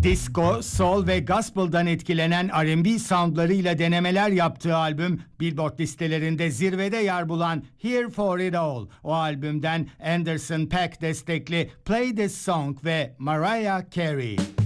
Disco, soul ve gospel'dan etkilenen R&B soundlarıyla denemeler yaptığı albüm, Billboard listelerinde zirvede yer bulan Here For It All. O albümden Anderson .Paak destekli Play This Song ve Mariah Carey.